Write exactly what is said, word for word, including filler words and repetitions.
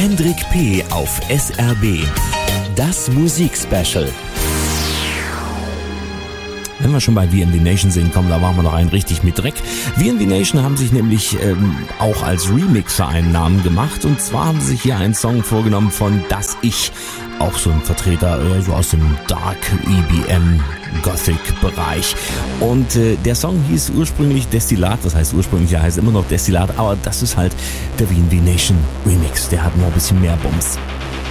Hendrik P. auf S R B. Das Musikspecial. Wenn wir schon bei V N V Nation sind, kommen, da machen wir noch einen richtig mit Dreck. V N V Nation haben sich nämlich ähm, auch als Remixer einen Namen gemacht. Und zwar haben sie sich hier einen Song vorgenommen von Das Ich. Auch so ein Vertreter äh, so aus dem Dark E B M Gothic Bereich. Und äh, der Song hieß ursprünglich Destillat. Was heißt ursprünglich? Ja, heißt immer noch Destillat. Aber das ist halt der V N V Nation Remix. Der hat noch ein bisschen mehr Bums.